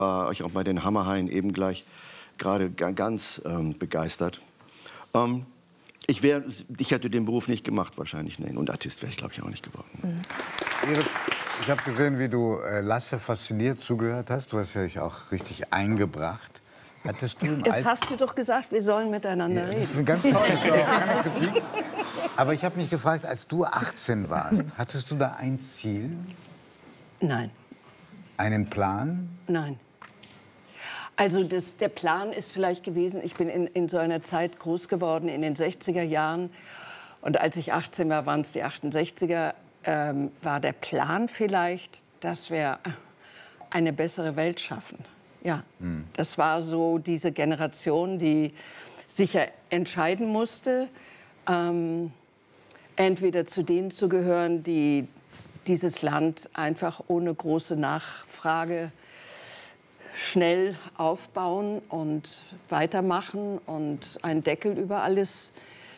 euch auch bei den Hammerhaien eben gleich gerade ganz begeistert. Ich hätte den Beruf nicht gemacht wahrscheinlich, nein. Und Artist wäre ich, glaube ich, auch nicht geworden. Iris, ich habe gesehen, wie du Lasse fasziniert zugehört hast. Du hast dich auch richtig eingebracht. Hattest du Das hast du doch gesagt, wir sollen miteinander reden. Das ist ganz toll, keine Kritik. Aber ich habe mich gefragt, als du 18 warst, hattest du da ein Ziel? Nein. Einen Plan? Nein. Also der Plan ist vielleicht gewesen, ich bin in so einer Zeit groß geworden, in den 60er Jahren. Und als ich 18 war, waren es die 68er, war der Plan vielleicht, dass wir eine bessere Welt schaffen. Ja, das war so diese Generation, die sich ja entscheiden musste, entweder zu denen zu gehören, die dieses Land einfach ohne große Nachfrage schnell aufbauen und weitermachen und einen Deckel über alles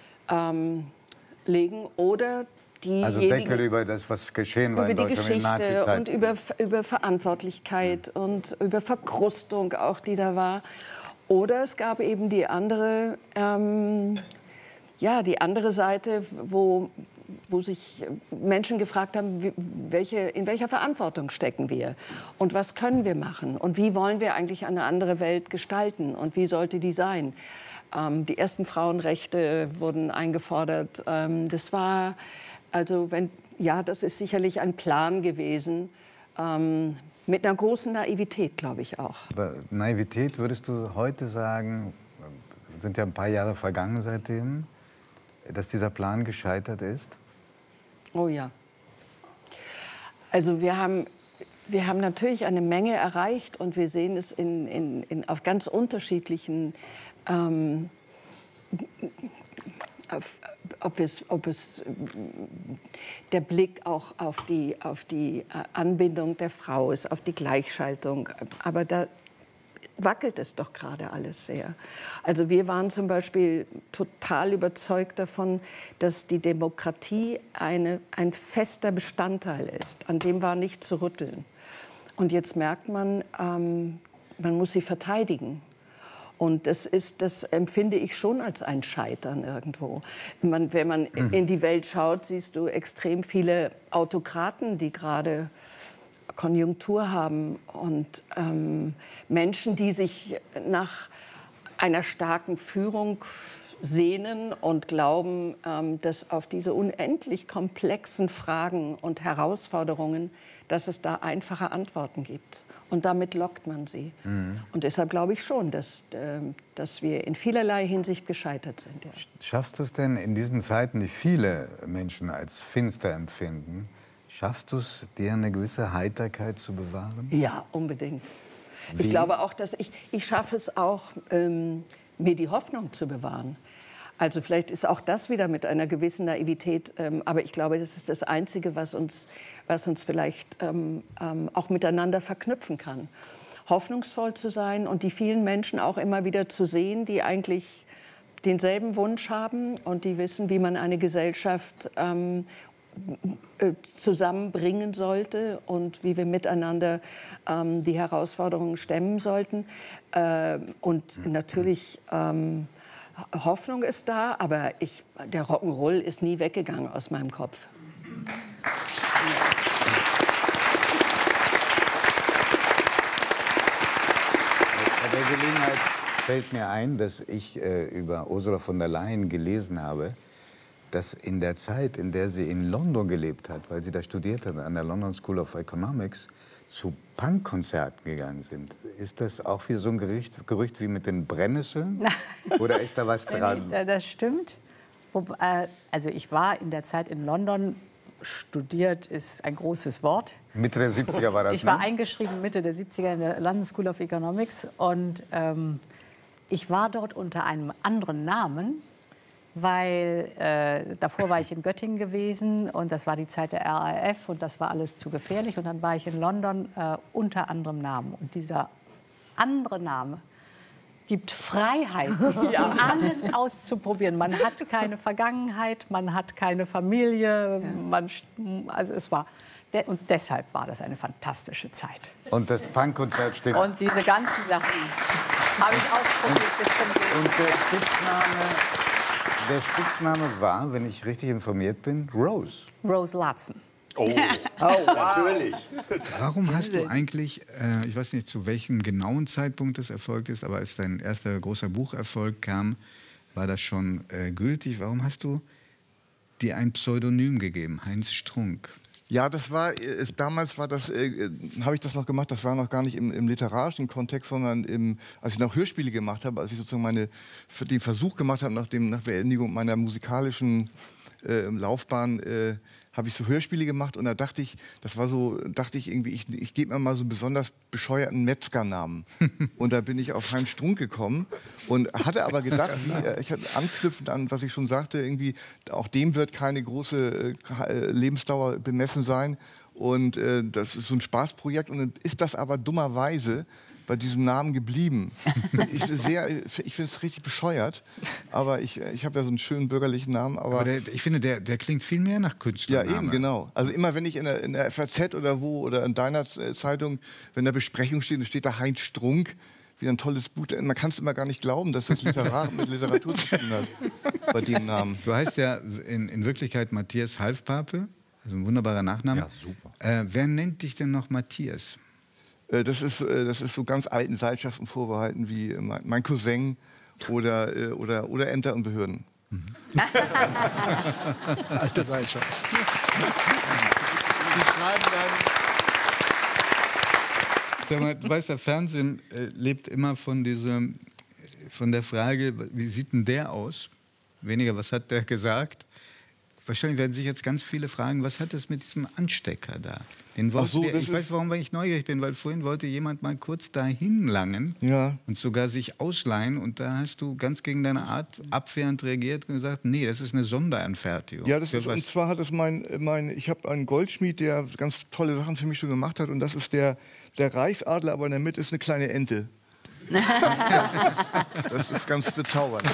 legen, oder also Deckel über das, was geschehen war in Deutschland in der Nazizeit. Und über Verantwortlichkeit und über Verkrustung auch, die da war. Oder es gab eben die andere, die andere Seite, wo sich Menschen gefragt haben, in welcher Verantwortung stecken wir und was können wir machen und wie wollen wir eigentlich eine andere Welt gestalten und wie sollte die sein. Die ersten Frauenrechte wurden eingefordert. Das war, also das ist sicherlich ein Plan gewesen, mit einer großen Naivität, glaube ich auch. Aber Naivität, würdest du heute sagen, sind ja ein paar Jahre vergangen seitdem, dass dieser Plan gescheitert ist? Oh ja. Also wir haben natürlich eine Menge erreicht und wir sehen es auf ganz unterschiedlichen, ob es der Blick auch auf die Anbindung der Frau ist, auf die Gleichschaltung. Aber da wackelt es doch gerade alles sehr. Also wir waren zum Beispiel total überzeugt davon, dass die Demokratie ein fester Bestandteil ist. An dem war nicht zu rütteln. Und jetzt merkt man, man muss sie verteidigen. Und das empfinde ich schon als ein Scheitern irgendwo. Wenn man in die Welt schaut, siehst du extrem viele Autokraten, die gerade Konjunktur haben und Menschen, die sich nach einer starken Führung sehnen und glauben, dass auf diese unendlich komplexen Fragen und Herausforderungen, dass es da einfache Antworten gibt. Und damit lockt man sie. Und deshalb glaube ich schon, dass wir in vielerlei Hinsicht gescheitert sind. Ja. Schaffst du es denn in diesen Zeiten, die viele Menschen als finster empfinden, schaffst du es, dir eine gewisse Heiterkeit zu bewahren? Ja, unbedingt. Wie? Ich glaube auch, dass ich schaffe es auch, mir die Hoffnung zu bewahren. Also vielleicht ist auch das wieder mit einer gewissen Naivität, aber ich glaube, das ist das Einzige, was uns vielleicht auch miteinander verknüpfen kann. Hoffnungsvoll zu sein und die vielen Menschen auch immer wieder zu sehen, die eigentlich denselben Wunsch haben und die wissen, wie man eine Gesellschaft zusammenbringen sollte und wie wir miteinander die Herausforderungen stemmen sollten. Und natürlich Hoffnung ist da, aber der Rock'n'Roll ist nie weggegangen aus meinem Kopf. Bei der Gelegenheit fällt mir ein, dass ich über Ursula von der Leyen gelesen habe, dass in der Zeit, in der sie in London gelebt hat, weil sie da studiert hat an der London School of Economics, zu Punkkonzerten gegangen sind. Ist das auch wie so ein Gerücht wie mit den Brennnesseln? Oder ist da was dran? Das stimmt. Also ich war in der Zeit in London. Studiert ist ein großes Wort. Mitte der 70er war das, Ich war eingeschrieben Mitte der 70er in der London School of Economics. Und ich war dort unter einem anderen Namen, weil davor war ich in Göttingen gewesen und das war die Zeit der RAF und das war alles zu gefährlich. Und dann war ich in London unter anderem Namen. Und dieser andere Name gibt Freiheit, alles auszuprobieren. Man hat keine Vergangenheit, man hat keine Familie, also es war Und deshalb war das eine fantastische Zeit. Und das Punkkonzert steht. Und diese ganzen Sachen habe ich ausprobiert bis zum Gehen. Und der Spitzname war, wenn ich richtig informiert bin, Rose. Rose Larson. Oh, natürlich. Warum hast du eigentlich, ich weiß nicht, zu welchem genauen Zeitpunkt das erfolgt ist, aber als dein erster großer Bucherfolg kam, war das schon gültig. Warum hast du dir ein Pseudonym gegeben, Heinz Strunk? Ja, das war, damals war das, habe ich das noch gemacht, das war noch gar nicht im literarischen Kontext, sondern als ich noch Hörspiele gemacht habe, als ich sozusagen den Versuch gemacht habe, nach Beendigung meiner musikalischen Laufbahn, habe ich so Hörspiele gemacht und da dachte ich irgendwie, ich gebe mir mal so einen besonders bescheuerten Metzgernamen. Und da bin ich auf Heinz Strunk gekommen und hatte aber gedacht, ich hatte anknüpfend an, was ich schon sagte, irgendwie, auch dem wird keine große Lebensdauer bemessen sein. Und das ist so ein Spaßprojekt und dann ist das aber dummerweise bei diesem Namen geblieben. Ich finde es richtig bescheuert, aber ich habe ja so einen schönen bürgerlichen Namen. Aber ich finde, der klingt viel mehr nach Künstlername. Ja, eben, genau. Also immer, wenn ich in der FAZ oder in deiner Zeitung, wenn da Besprechung steht, dann steht da Heinz Strunk, wieder ein tolles Buch. Man kann es immer gar nicht glauben, dass das mit Literatur zu tun hat, bei dem Namen. Du heißt ja in Wirklichkeit Matthias Halfpape, also ein wunderbarer Nachname. Ja, super. Wer nennt dich denn noch Matthias? Das ist so ganz alten Seilschaften vorbehalten wie mein Cousin oder Ämter und Behörden. Alte Seilschaft. Die schreiben dann. Sag mal, du weißt, der Fernsehen lebt immer von der Frage, wie sieht denn der aus? Weniger, was hat der gesagt? Wahrscheinlich werden sich jetzt ganz viele fragen, was hat das mit diesem Anstecker da? Ich weiß, warum ich neugierig bin, weil vorhin wollte jemand mal kurz dahin langen und sogar sich ausleihen. Und da hast du ganz gegen deine Art abwehrend reagiert und gesagt, nee, das ist eine Sonderanfertigung. Ja, und zwar hat es ich habe einen Goldschmied, der ganz tolle Sachen für mich schon gemacht hat. Und das ist der Reichsadler, aber in der Mitte ist eine kleine Ente. Das ist ganz bezaubernd.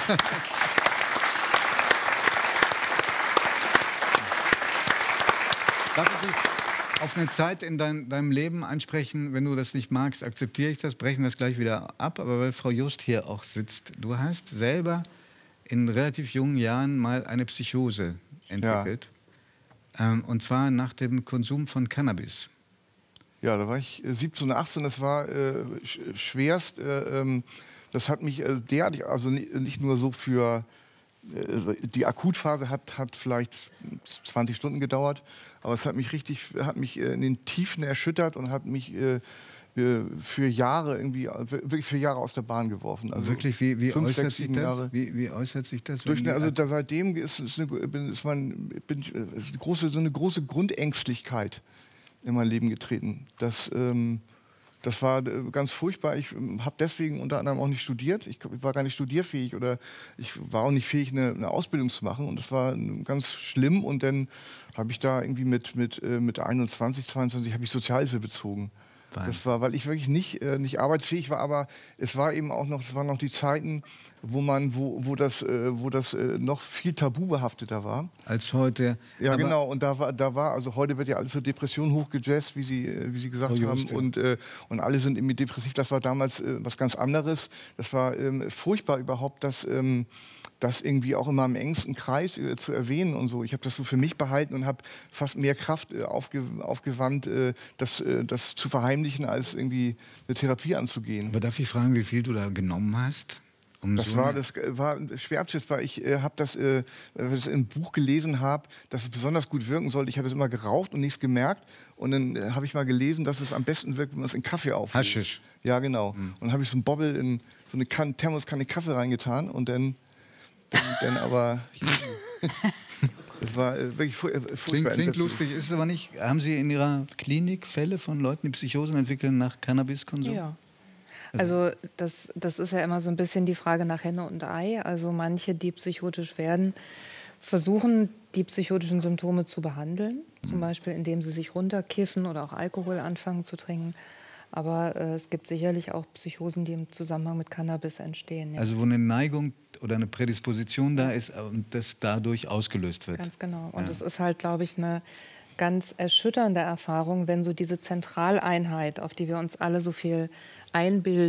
Darf ich dich auf eine Zeit in deinem Leben ansprechen? Wenn du das nicht magst, akzeptiere ich das, brechen wir es gleich wieder ab. Aber weil Frau Just hier auch sitzt, du hast selber in relativ jungen Jahren mal eine Psychose entwickelt. Ja. Und zwar nach dem Konsum von Cannabis. Ja, da war ich 17 oder 18, das war schwerst. Das hat mich derartig, also nicht nur so für... Die Akutphase hat vielleicht 20 Stunden gedauert, aber es hat mich in den Tiefen erschüttert und hat mich für Jahre wirklich für Jahre aus der Bahn geworfen. Also wirklich, wie äußert sich das? Wie äußert sich das? Seitdem ist so eine große Grundängstlichkeit in mein Leben getreten. Das war ganz furchtbar. Ich habe deswegen unter anderem auch nicht studiert. Ich war gar nicht studierfähig oder ich war auch nicht fähig, eine Ausbildung zu machen. Und das war ganz schlimm. Und dann habe ich da irgendwie mit 21, 22 habe ich Sozialhilfe bezogen. Das war, weil ich wirklich nicht arbeitsfähig war, aber es waren noch die Zeiten, wo das noch viel tabubehafteter war. Als heute. Ja, genau. Und also heute wird ja alles zur Depression hochgejazzt, wie Sie gesagt haben. Und alle sind irgendwie depressiv. Das war damals was ganz anderes. Das war furchtbar überhaupt, das irgendwie auch in meinem engsten Kreis zu erwähnen und so. Ich habe das so für mich behalten und habe fast mehr Kraft aufgewandt, das zu verheimlichen, als irgendwie eine Therapie anzugehen. Aber darf ich fragen, wie viel du da genommen hast? Das war Schwertschiss, weil ich habe das im Buch gelesen habe, dass es besonders gut wirken sollte. Ich hatte es immer geraucht und nichts gemerkt. Und dann habe ich mal gelesen, dass es am besten wirkt, wenn man es in Kaffee auflöst. Haschisch. Ja, genau. Und dann habe ich so einen Bobbel in so eine Thermoskanne Kaffee reingetan und dann aber... Das war wirklich furchtbar. Klingt lustig, ist es aber nicht. Haben Sie in Ihrer Klinik Fälle von Leuten, die Psychosen entwickeln nach Cannabiskonsum? Ja. Also das ist ja immer so ein bisschen die Frage nach Henne und Ei. Also manche, die psychotisch werden, versuchen, die psychotischen Symptome zu behandeln. Zum Beispiel, indem sie sich runterkiffen oder auch Alkohol anfangen zu trinken. Aber es gibt sicherlich auch Psychosen, die im Zusammenhang mit Cannabis entstehen. Ja. Also wo eine Neigung oder eine Prädisposition da ist und das dadurch ausgelöst wird. Ganz genau. Und es ist halt, glaube ich, eine ganz erschütternde Erfahrung, wenn so diese Zentraleinheit, auf die wir uns alle so viel einbilden,